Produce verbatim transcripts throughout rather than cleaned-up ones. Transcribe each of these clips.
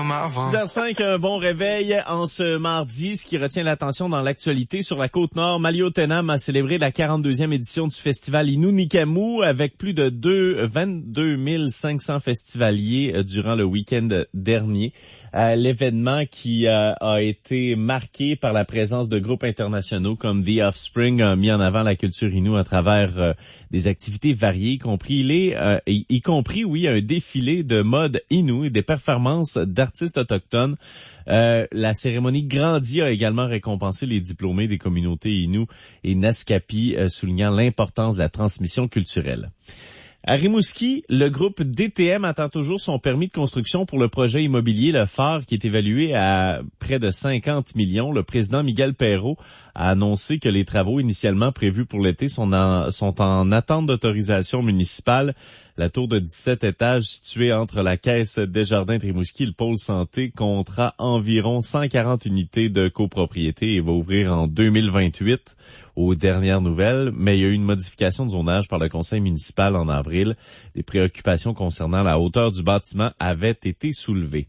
comme avant. six heures cinq, un bon réveil en ce mardi. Ce qui retient l'attention dans l'actualité sur la Côte-Nord, Maliotenam a célébré la quarante-deuxième édition du festival Inunikamu avec plus de deux, vingt-deux mille cinq cents festivaliers durant le week-end dernier. Euh, l'événement qui euh, a été marqué par la présence de groupes internationaux comme The Offspring a mis en avant la culture Innu à travers euh, des activités variées, y compris les, euh, y, y compris oui un défilé de mode Innu et des performances d'artistes autochtones. Euh, la cérémonie Grandi a également récompensé les diplômés des communautés Innu et Naskapi, euh, soulignant l'importance de la transmission culturelle. À Rimouski, le groupe D T M attend toujours son permis de construction pour le projet immobilier Le Phare qui est évalué à près de cinquante millions. Le président Miguel Perrault a annoncé que les travaux initialement prévus pour l'été sont en, sont en attente d'autorisation municipale. La tour de dix-sept étages située entre la Caisse Desjardins de Rimouski et le pôle santé comptera environ cent quarante unités de copropriété et va ouvrir en deux mille vingt-huit aux dernières nouvelles, mais il y a eu une modification de zonage par le conseil municipal en avril. Des préoccupations concernant la hauteur du bâtiment avaient été soulevées.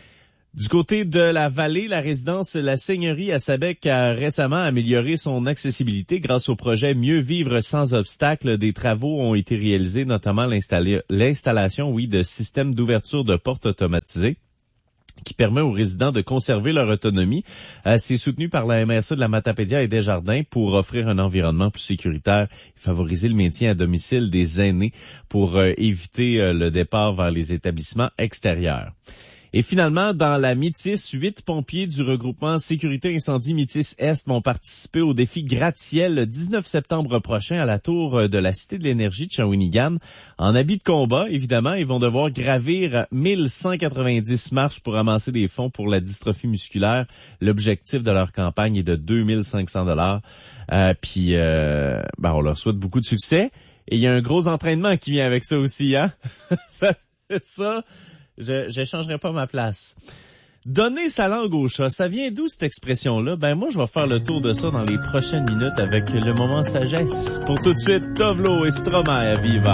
Du côté de la vallée, la résidence La Seigneurie à Sabec a récemment amélioré son accessibilité grâce au projet Mieux vivre sans obstacles. Des travaux ont été réalisés, notamment l'installa- l'installation, oui, de systèmes d'ouverture de portes automatisés qui permet aux résidents de conserver leur autonomie. Euh, c'est soutenu par la M R C de la Matapédia et Desjardins pour offrir un environnement plus sécuritaire et favoriser le maintien à domicile des aînés pour euh, éviter euh, le départ vers les établissements extérieurs. Et finalement, dans la Métis, huit pompiers du regroupement Sécurité Incendie Métis-Est vont participer au défi gratte-ciel le dix-neuf septembre prochain à la tour de la Cité de l'Énergie de Shawinigan. En habit de combat, évidemment, ils vont devoir gravir mille cent quatre-vingt-dix marches pour amasser des fonds pour la dystrophie musculaire. L'objectif de leur campagne est de deux mille cinq cents dollars. Euh, puis, euh, ben, on leur souhaite beaucoup de succès. Et il y a un gros entraînement qui vient avec ça aussi, hein? ça, ça Je j'échangerai pas ma place. Donner sa langue au chat, ça vient d'où cette expression-là? Ben moi, je vais faire le tour de ça dans les prochaines minutes avec le moment sagesse. Pour tout de suite, Tovlo et Stromae à Viva.